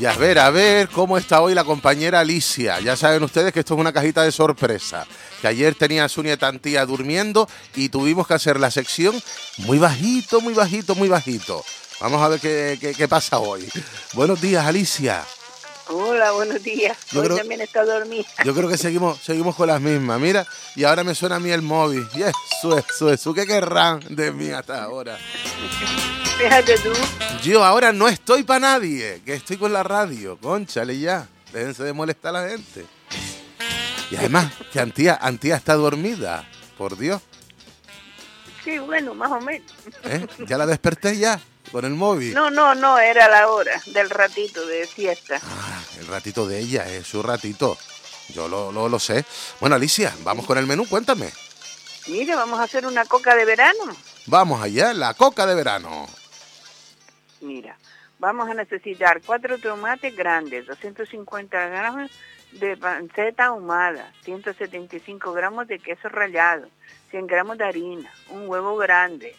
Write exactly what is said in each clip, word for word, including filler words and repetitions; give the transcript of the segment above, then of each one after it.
Y a ver, a ver cómo está hoy la compañera Alicia. Ya saben ustedes que esto es una cajita de sorpresa. Que ayer tenía a su nieta Antía durmiendo y tuvimos que hacer la sección muy bajito, muy bajito, muy bajito. Vamos a ver qué, qué, qué pasa hoy. Buenos días, Alicia. Hola, buenos días. Yo Hoy creo, también está dormida. Yo creo que seguimos seguimos con las mismas. Mira, y ahora me suena a mí el móvil. Y eso, eso, eso. ¿Qué querrán de mí hasta ahora? Fíjate tú. Yo ahora no estoy para nadie, que estoy con la radio. Cónchale ya. Déjense de molestar a la gente. Y además, que Antía, Antía está dormida. Por Dios. Sí, bueno, más o menos. ¿Eh? ¿Ya la desperté ya? Con el móvil. No, no, no, era la hora del ratito de siesta. Ah, el ratito de ella, es su ratito. Yo lo, lo, lo sé. Bueno, Alicia, vamos con el menú, cuéntame. Mira, vamos a hacer una coca de verano. Vamos allá, la coca de verano. Mira, vamos a necesitar cuatro tomates grandes, doscientos cincuenta gramos de panceta ahumada, ciento setenta y cinco gramos de queso rallado, cien gramos de harina, un huevo grande,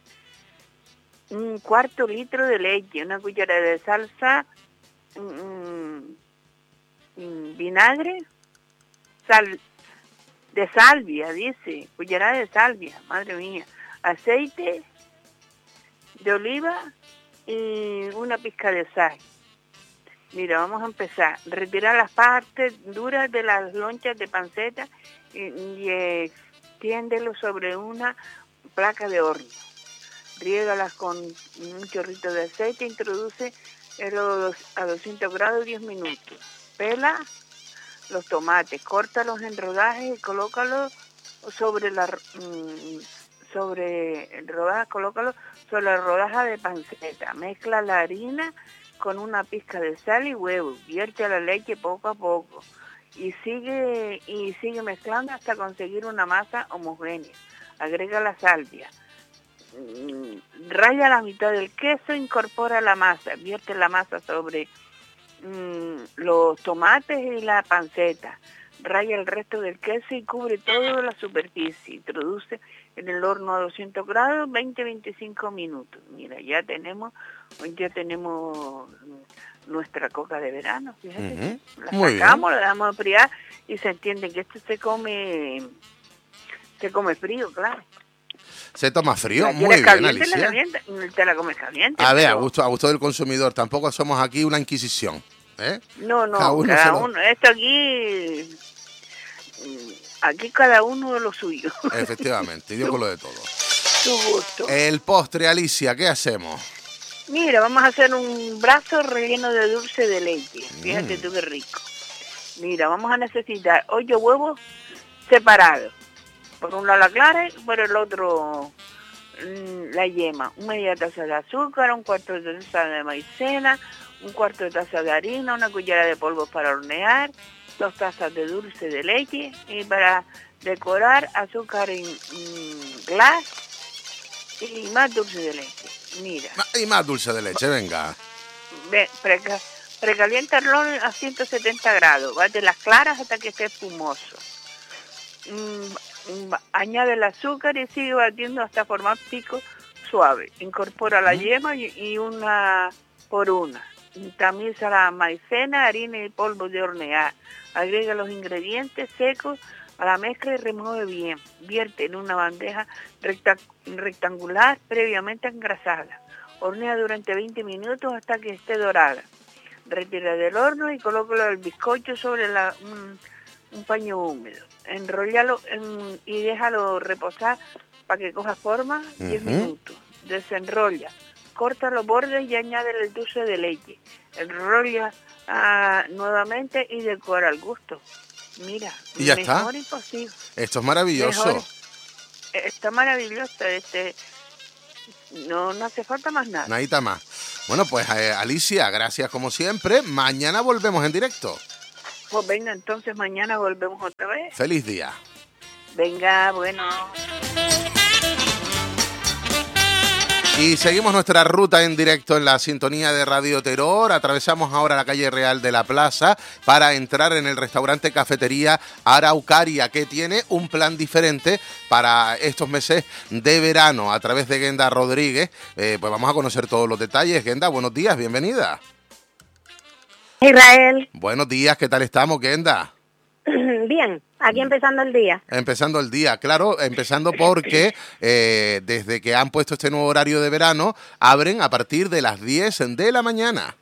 un cuarto litro de leche, una cucharada de salsa, um, um, vinagre, sal, de salvia, dice, cucharada de salvia, madre mía, aceite de oliva y una pizca de sal. Mira, vamos a empezar. Retirar las partes duras de las lonchas de panceta y, y extiéndelo sobre una placa de horno. Riégalas con un chorrito de aceite, introduce a doscientos grados diez minutos. Pela los tomates, córtalos en rodajes y colócalos sobre la sobre rodajas, colócalos sobre la rodaja de panceta. Mezcla la harina con una pizca de sal y huevo. Vierte la leche poco a poco y sigue y sigue mezclando hasta conseguir una masa homogénea. Agrega la salvia. Raya la mitad del queso, incorpora la masa, vierte la masa sobre mmm, los tomates y la panceta, raya el resto del queso y cubre toda la superficie, introduce en el horno a doscientos grados, veinte a veinticinco minutos. Mira, ya tenemos, ya tenemos nuestra coca de verano, fíjate, uh-huh. La Muy sacamos, bien. La damos a enfriar y se entiende que esto se come, se come frío, claro. Se toma frío, ¿La muy bien, caliente, Alicia. La caliente, te la comes caliente. A ver, pero... a gusto, a gusto del consumidor. Tampoco somos aquí una inquisición, ¿eh? No, no, cada uno, cada lo... uno. Esto aquí, aquí cada uno de lo suyo. Efectivamente, Dios con lo de todo. Tu gusto. El postre, Alicia, ¿qué hacemos? Mira, vamos a hacer un brazo relleno de dulce de leche. Fíjate mm. tú qué rico. Mira, vamos a necesitar ocho huevos separados. Por un lado la clara y por el otro la yema. Una media taza de azúcar, un cuarto de taza de maicena, un cuarto de taza de harina, una cuchara de polvo para hornear, dos tazas de dulce de leche y para decorar azúcar en mm, glass y más dulce de leche. Mira. Y más dulce de leche, venga. Ve, preca, precalienta el horno a ciento setenta grados. Bate las claras hasta que esté espumoso. Mm, añade el azúcar y sigue batiendo hasta formar pico suave. Incorpora la yema y, y una por una. Tamiza la maicena, harina y polvo de hornear. Agrega los ingredientes secos a la mezcla y remueve bien. Vierte en una bandeja recta, rectangular previamente engrasada. Hornea durante veinte minutos hasta que esté dorada. Retira del horno y coloca el bizcocho sobre la, un, un paño húmedo. Enrollalo en, y déjalo reposar para que coja forma diez uh-huh. minutos. Desenrolla. Corta los bordes y añade el dulce de leche. Enrolla uh, nuevamente y decora al gusto. Mira, ¿y ya mejor está? Imposible. Esto es maravilloso. Mejor, está maravilloso. Este, no, no hace falta más nada. Nadita más. Bueno, pues eh, Alicia, gracias como siempre. Mañana volvemos en directo. Pues venga, entonces mañana volvemos otra vez. Feliz día. Venga, bueno. Y seguimos nuestra ruta en directo en la sintonía de Radio Terror. Atravesamos ahora la calle Real de la Plaza para entrar en el restaurante Cafetería Araucaria, que tiene un plan diferente para estos meses de verano. A través de Genda Rodríguez, eh, pues vamos a conocer todos los detalles. Genda, buenos días, bienvenida. Israel. Buenos días, ¿qué tal estamos, Kenda? Bien, aquí empezando el día. Empezando el día, claro, empezando porque eh, desde que han puesto este nuevo horario de verano, abren a partir de las diez de la mañana.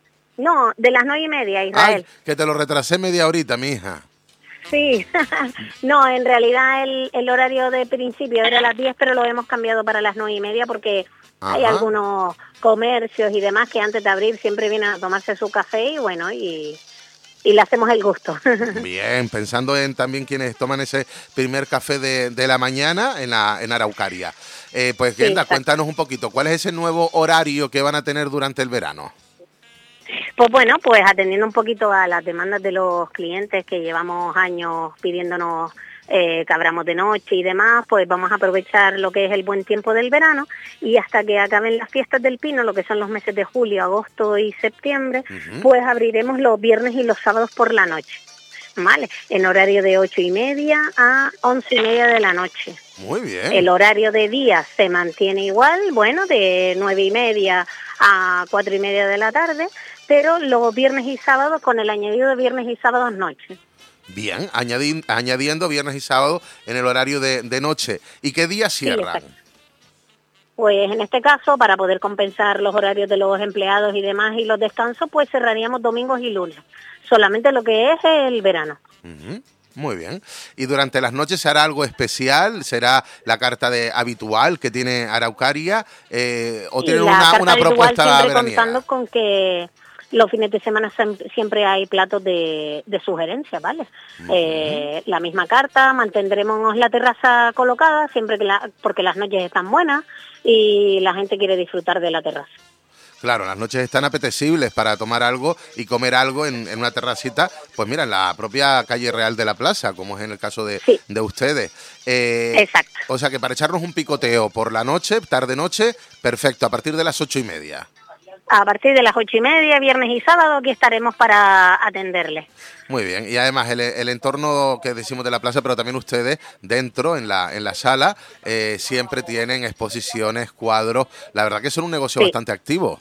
No, de las nueve y media, Israel. Ay, que te lo retrasé media horita, mija. Sí, no, en realidad el, el horario de principio era las diez, pero lo hemos cambiado para las nueve y media porque Ajá. hay algunos comercios y demás que antes de abrir siempre vienen a tomarse su café y bueno, y, y le hacemos el gusto. Bien, pensando en también quienes toman ese primer café de, de la mañana en, la, en Araucaria. Eh, pues, Kenda, sí, cuéntanos un poquito, ¿cuál es ese nuevo horario que van a tener durante el verano? Pues bueno, pues atendiendo un poquito a las demandas de los clientes que llevamos años pidiéndonos eh, que abramos de noche y demás, pues vamos a aprovechar lo que es el buen tiempo del verano y hasta que acaben las fiestas del Pino, lo que son los meses de julio, agosto y septiembre, uh-huh. pues abriremos los viernes y los sábados por la noche, ¿vale? En horario de ocho y media a once y media de la noche. Muy bien. El horario de día se mantiene igual, bueno, de nueve y media a cuatro y media de la tarde, pero los viernes y sábados con el añadido de viernes y sábados noche. Bien, añadi- añadiendo viernes y sábados en el horario de, de noche. ¿Y qué día cierran? Sí, pues en este caso, para poder compensar los horarios de los empleados y demás y los descansos, pues cerraríamos domingos y lunes. Solamente lo que es el verano. Uh-huh. Muy bien. ¿Y durante las noches se hará algo especial? ¿Será la carta de habitual que tiene Araucaria? Eh, ¿O tienen una, una propuesta siempre veraniega? Contando con que los fines de semana siempre hay platos de, de sugerencia, ¿vale? Uh-huh. Eh, la misma carta, mantendremos la terraza colocada siempre que la, porque las noches están buenas y la gente quiere disfrutar de la terraza. Claro, las noches están apetecibles para tomar algo y comer algo en, en una terracita, pues mira, en la propia calle Real de la Plaza, como es en el caso de, sí. de ustedes. Eh, Exacto. O sea que para echarnos un picoteo por la noche, tarde-noche, perfecto, a partir de las ocho y media. A partir de las ocho y media, viernes y sábado, aquí estaremos para atenderles. Muy bien, y además el, el entorno que decimos de la plaza, pero también ustedes dentro, en la, en la sala, eh, siempre tienen exposiciones, cuadros, la verdad que son un negocio sí. bastante activo.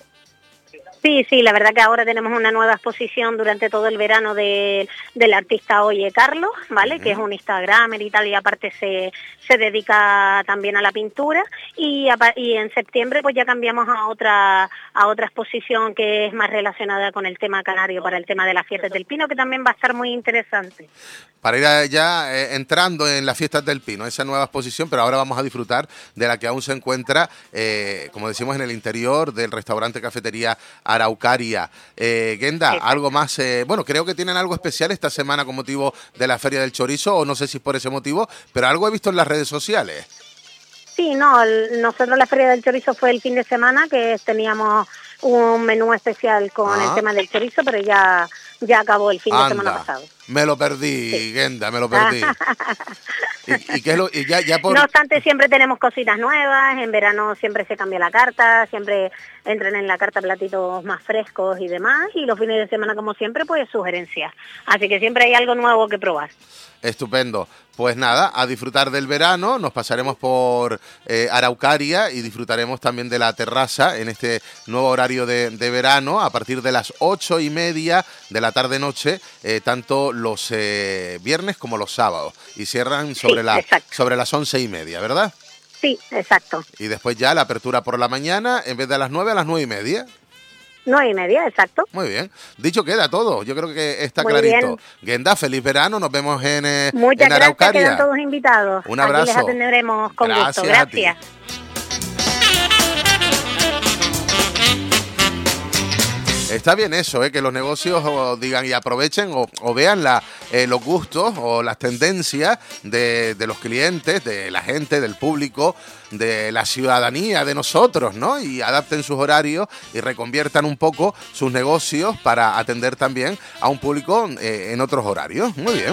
Sí, sí, la verdad que ahora tenemos una nueva exposición durante todo el verano de, del artista Oye Carlos, ¿vale? Uh-huh. Que es un instagramer y tal, y aparte se, se dedica también a la pintura. Y, y en septiembre pues ya cambiamos a otra a otra exposición que es más relacionada con el tema canario, para el tema de las fiestas del Pino, que también va a estar muy interesante. Para ir ya eh, entrando en las fiestas del Pino, esa nueva exposición, pero ahora vamos a disfrutar de la que aún se encuentra, eh, como decimos, en el interior del restaurante Cafetería Araucaria. Eh, Kenda, sí. algo más, eh, bueno, creo que tienen algo especial esta semana con motivo de la Feria del Chorizo, o no sé si es por ese motivo, pero algo he visto en las redes sociales. Sí, no, el, nosotros la Feria del Chorizo fue el fin de semana, que teníamos un menú especial con ah. el tema del chorizo, pero ya, ya acabó el fin Anda. de semana pasado. Me lo perdí, sí. Kenda, me lo perdí. ¿Y, y qué es lo, y ya, ya por... No obstante, siempre tenemos cositas nuevas, en verano siempre se cambia la carta, siempre entran en la carta platitos más frescos y demás, y los fines de semana, como siempre, pues sugerencias. Así que siempre hay algo nuevo que probar. Estupendo. Pues nada, a disfrutar del verano, nos pasaremos por eh, Araucaria y disfrutaremos también de la terraza en este nuevo horario de, de verano a partir de las ocho y media de la tarde-noche, eh, tanto los eh, viernes como los sábados, y cierran sobre, sí, la, sobre las once y media, ¿verdad? Sí, exacto. Y después ya la apertura por la mañana, en vez de a las nueve, a las nueve y media. Nueve y media, exacto. Muy bien. Dicho queda todo. Yo creo que está Muy clarito. Bien. Kenda, feliz verano. Nos vemos en, eh, Muchas en Araucaria. Muchas gracias, quedan todos invitados. Un abrazo. Aquí les atenderemos con gracias gusto. Gracias. Está bien eso, ¿eh? Que los negocios o digan y aprovechen o, o vean la, eh, los gustos o las tendencias de, de los clientes, de la gente, del público, de la ciudadanía, de nosotros, ¿no? Y adapten sus horarios y reconviertan un poco sus negocios para atender también a un público eh, en otros horarios. Muy bien.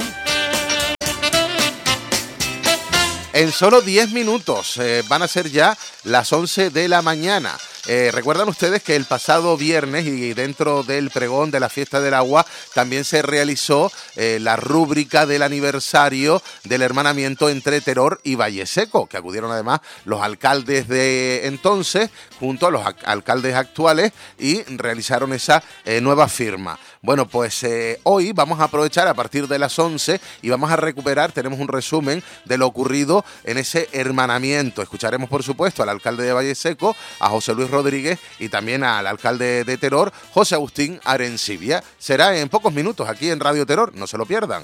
En solo diez minutos eh, van a ser ya las once de la mañana. Eh, recuerdan ustedes que el pasado viernes y dentro del pregón de la Fiesta del Agua también se realizó eh, la rúbrica del aniversario del hermanamiento entre Teror y Valleseco, que acudieron además los alcaldes de entonces junto a los alcaldes actuales y realizaron esa eh, nueva firma. Bueno, pues eh, hoy vamos a aprovechar a partir de las once y vamos a recuperar, tenemos un resumen de lo ocurrido en ese hermanamiento. Escucharemos, por supuesto, al alcalde de Valleseco, a José Luis Rodríguez y también al alcalde de Teror, José Agustín Arencibia. Será en pocos minutos aquí en Radio Teror, no se lo pierdan.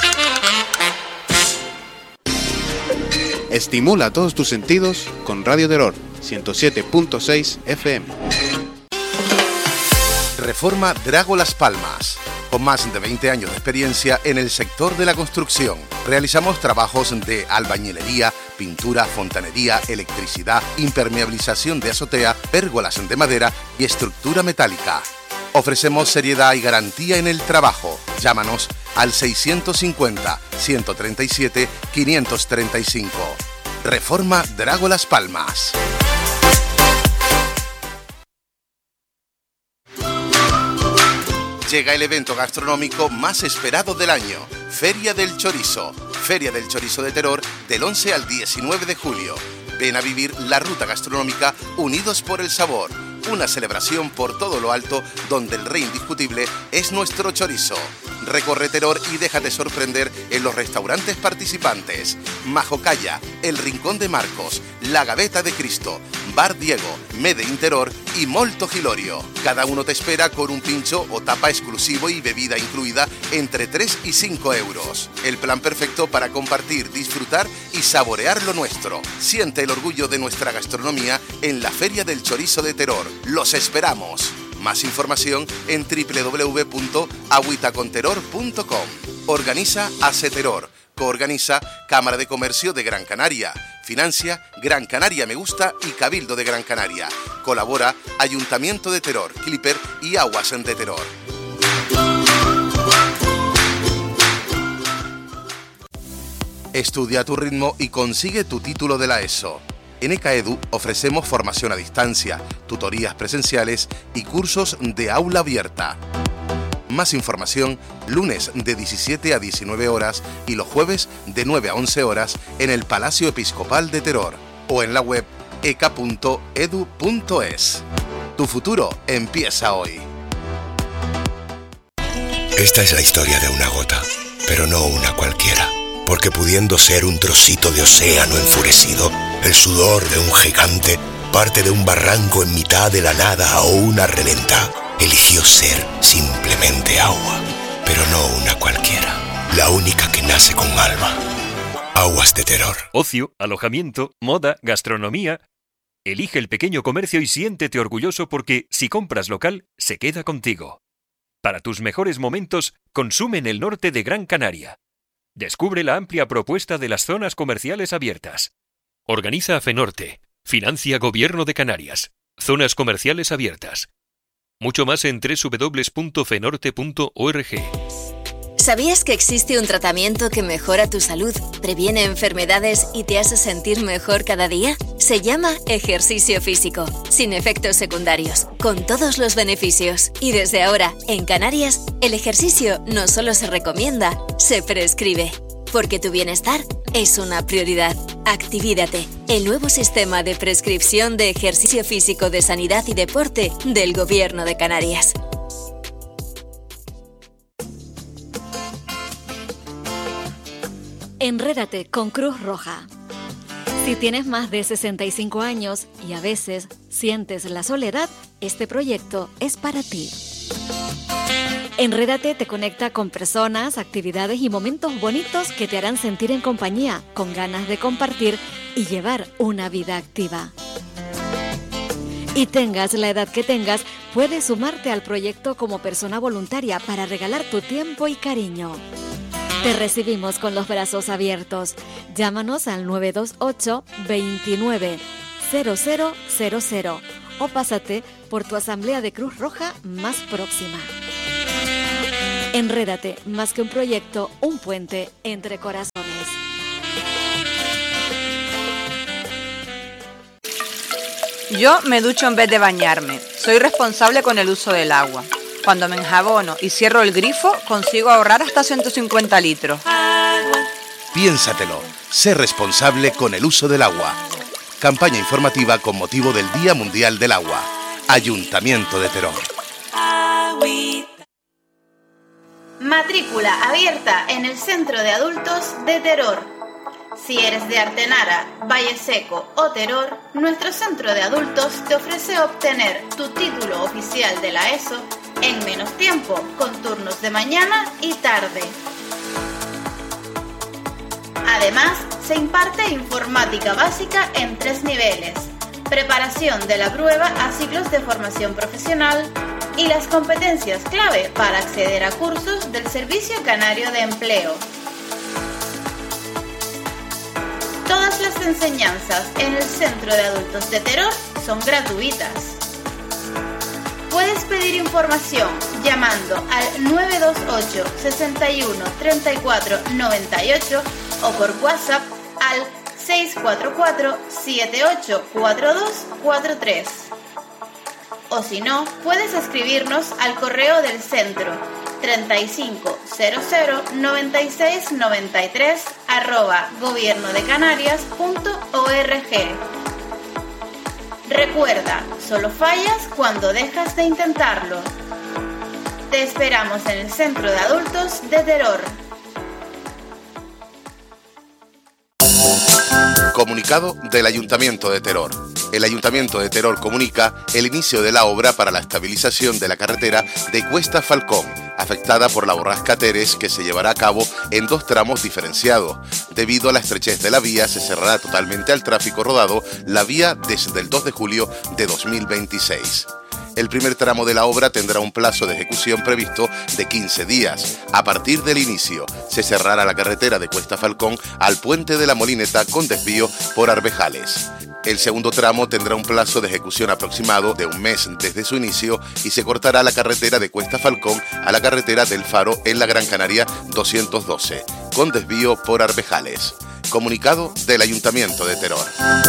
Estimula todos tus sentidos con Radio Teror, ciento siete punto seis F M. Reforma Drago Las Palmas. Con más de veinte años de experiencia en el sector de la construcción, realizamos trabajos de albañilería, pintura, fontanería, electricidad, impermeabilización de azotea, pérgolas de madera y estructura metálica. Ofrecemos seriedad y garantía en el trabajo. Llámanos al seiscientos cincuenta, ciento treinta y siete, quinientos treinta y cinco. Reforma Drago Las Palmas. Llega el evento gastronómico más esperado del año, Feria del Chorizo. Feria del Chorizo de Teror del once al diecinueve de julio. Ven a vivir la ruta gastronómica Unidos por el Sabor. Una celebración por todo lo alto donde el rey indiscutible es nuestro chorizo. Recorre Teror y déjate sorprender en los restaurantes participantes. Majocalla, El Rincón de Marcos, La Gaveta de Cristo, Bar Diego, Mede in Teror y Molto Gilorio. Cada uno te espera con un pincho o tapa exclusivo y bebida incluida entre tres y cinco euros. El plan perfecto para compartir, disfrutar y saborear lo nuestro. Siente el orgullo de nuestra gastronomía en la Feria del Chorizo de Teror. ¡Los esperamos! Más información en doble u doble u doble u punto agüitaconteror punto com. Organiza ACETEROR. Coorganiza Cámara de Comercio de Gran Canaria. Financia Gran Canaria Me Gusta y Cabildo de Gran Canaria. Colabora Ayuntamiento de Teror, Clipper y Aguas de Teror. Estudia a tu ritmo y consigue tu título de la ESO. En ECAEDU ofrecemos formación a distancia, tutorías presenciales y cursos de aula abierta. Más información, lunes de diecisiete a diecinueve horas y los jueves de nueve a once horas en el Palacio Episcopal de Teror o en la web eca punto edu punto es. Tu futuro empieza hoy. Esta es la historia de una gota, pero no una cualquiera. Porque pudiendo ser un trocito de océano enfurecido, el sudor de un gigante, parte de un barranco en mitad de la nada o una reventa, eligió ser simplemente agua, pero no una cualquiera, la única que nace con alma. Aguas de Teror. Ocio, alojamiento, moda, gastronomía. Elige el pequeño comercio y siéntete orgulloso porque si compras local, se queda contigo. Para tus mejores momentos, consume en el norte de Gran Canaria. Descubre la amplia propuesta de las zonas comerciales abiertas. Organiza FENORTE. Financia Gobierno de Canarias. Zonas comerciales abiertas. Mucho más en doble u doble u doble u punto fenorte punto org. ¿Sabías que existe un tratamiento que mejora tu salud, previene enfermedades y te hace sentir mejor cada día? Se llama ejercicio físico, sin efectos secundarios, con todos los beneficios. Y desde ahora, en Canarias, el ejercicio no solo se recomienda, se prescribe. Porque tu bienestar es una prioridad. Activídate, el nuevo sistema de prescripción de ejercicio físico de sanidad y deporte del Gobierno de Canarias. Enrédate con Cruz Roja. Si tienes más de sesenta y cinco años y a veces sientes la soledad, este proyecto es para ti. Enrédate te conecta con personas, actividades y momentos bonitos que te harán sentir en compañía, con ganas de compartir y llevar una vida activa. Y tengas la edad que tengas, puedes sumarte al proyecto como persona voluntaria para regalar tu tiempo y cariño. Te recibimos con los brazos abiertos. Llámanos al nueve dos ocho, veintinueve, cero cero cero cero o pásate por tu asamblea de Cruz Roja más próxima. Enrédate, más que un proyecto, un puente entre corazones. Yo me ducho en vez de bañarme. Soy responsable con el uso del agua. Cuando me enjabono y cierro el grifo, consigo ahorrar hasta ciento cincuenta litros. Piénsatelo. Sé responsable con el uso del agua. Campaña informativa con motivo del Día Mundial del Agua. Ayuntamiento de Teror. Matrícula abierta en el Centro de Adultos de Teror. Si eres de Artenara, Valle Seco o Teror, nuestro Centro de Adultos te ofrece obtener tu título oficial de la ESO en menos tiempo, con turnos de mañana y tarde. Además, se imparte informática básica en tres niveles, preparación de la prueba a ciclos de formación profesional y las competencias clave para acceder a cursos del Servicio Canario de Empleo. Todas las enseñanzas en el Centro de Adultos de Teror son gratuitas. Puedes pedir información llamando al nueve dos ocho, sesenta y uno, treinta y cuatro, noventa y ocho o por WhatsApp al seis cuatro cuatro, siete ocho cuatro dos cuatro tres. O si no, puedes escribirnos al correo del centro treinta y cinco cero cero noventa y seis noventa y tres arroba gobiernodecanarias.org. Recuerda, solo fallas cuando dejas de intentarlo. Te esperamos en el Centro de Adultos de Teror. Comunicado del Ayuntamiento de Teror. El Ayuntamiento de Teror comunica el inicio de la obra para la estabilización de la carretera de Cuesta Falcón, afectada por la borrasca Teres, que se llevará a cabo en dos tramos diferenciados. Debido a la estrechez de la vía, se cerrará totalmente al tráfico rodado la vía desde el dos de julio de dos mil veintiséis. El primer tramo de la obra tendrá un plazo de ejecución previsto de quince días. A partir del inicio, se cerrará la carretera de Cuesta Falcón al puente de la Molineta con desvío por Arbejales. El segundo tramo tendrá un plazo de ejecución aproximado de un mes desde su inicio y se cortará la carretera de Cuesta Falcón a la carretera del Faro en la Gran Canaria doscientos doce, con desvío por Arbejales. Comunicado del Ayuntamiento de Teror.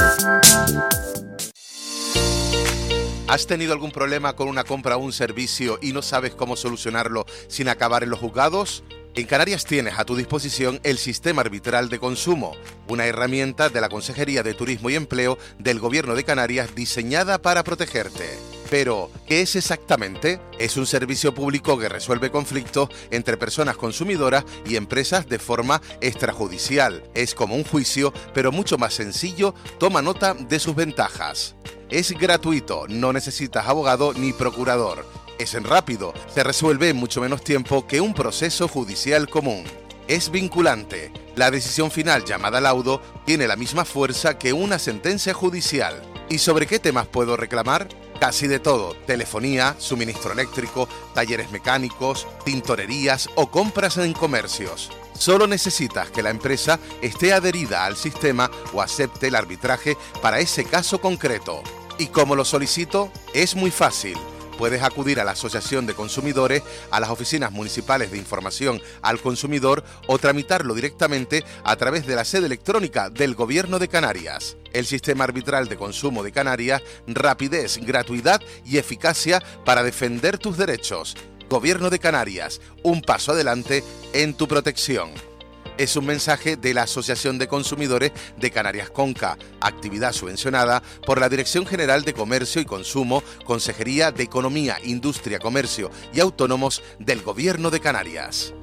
¿Has tenido algún problema con una compra o un servicio y no sabes cómo solucionarlo sin acabar en los juzgados? En Canarias tienes a tu disposición el Sistema Arbitral de Consumo, una herramienta de la Consejería de Turismo y Empleo del Gobierno de Canarias diseñada para protegerte. Pero, ¿qué es exactamente? Es un servicio público que resuelve conflictos entre personas consumidoras y empresas de forma extrajudicial. Es como un juicio, pero mucho más sencillo. Toma nota de sus ventajas. Es gratuito, no necesitas abogado ni procurador. Es rápido, se resuelve en mucho menos tiempo que un proceso judicial común. Es vinculante. La decisión final, llamada laudo, tiene la misma fuerza que una sentencia judicial. ¿Y sobre qué temas puedo reclamar? Casi de todo: telefonía, suministro eléctrico, talleres mecánicos, tintorerías o compras en comercios. Solo necesitas que la empresa esté adherida al sistema o acepte el arbitraje para ese caso concreto. ¿Y cómo lo solicito? Es muy fácil. Puedes acudir a la Asociación de Consumidores, a las oficinas municipales de información al consumidor o tramitarlo directamente a través de la sede electrónica del Gobierno de Canarias. El Sistema Arbitral de Consumo de Canarias: rapidez, gratuidad y eficacia para defender tus derechos. Gobierno de Canarias, un paso adelante en tu protección. Es un mensaje de la Asociación de Consumidores de Canarias Conca, actividad subvencionada por la Dirección General de Comercio y Consumo, Consejería de Economía, Industria, Comercio y Autónomos del Gobierno de Canarias.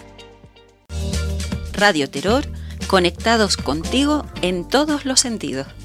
Radio Teror, conectados contigo en todos los sentidos.